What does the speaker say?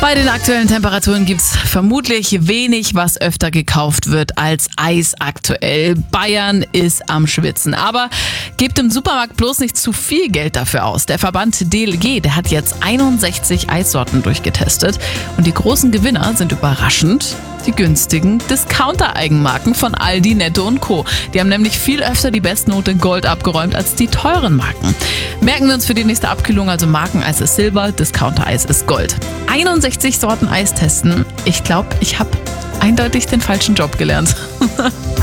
Bei den aktuellen Temperaturen gibt's vermutlich wenig, was öfter gekauft wird als Eis aktuell. Bayern ist am Schwitzen. Aber gebt im Supermarkt bloß nicht zu viel Geld dafür aus. Der Verband DLG, der hat jetzt 61 Eissorten durchgetestet. Und die großen Gewinner sind überraschend die günstigen Discounter-Eigenmarken von Aldi, Netto und Co. Die haben nämlich viel öfter die Bestnote Gold abgeräumt als die teuren Marken. Merken wir uns für die nächste Abkühlung, also Markeneis ist Silber, Discounter-Eis ist Gold. 61 Sorten Eis testen. Ich glaube, ich habe eindeutig den falschen Job gelernt.